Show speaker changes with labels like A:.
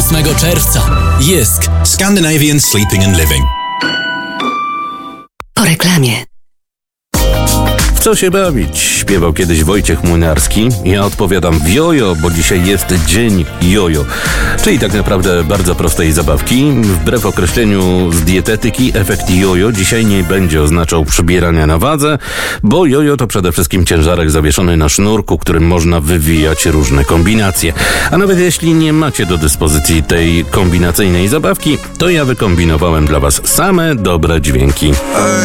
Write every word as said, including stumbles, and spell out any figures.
A: ósmego czerwca. Jysk.
B: Scandinavian Sleeping and Living.
C: Po reklamie.
D: W co się bawić? Śpiewał kiedyś Wojciech Młynarski. Ja odpowiadam w jojo, bo dzisiaj jest dzień jojo. Czyli tak naprawdę bardzo prostej zabawki. Wbrew określeniu z dietetyki, efekt jojo dzisiaj nie będzie oznaczał przybierania na wadze, bo jojo to przede wszystkim ciężarek zawieszony na sznurku, którym można wywijać różne kombinacje. A nawet jeśli nie macie do dyspozycji tej kombinacyjnej zabawki, to ja wykombinowałem dla Was same dobre dźwięki.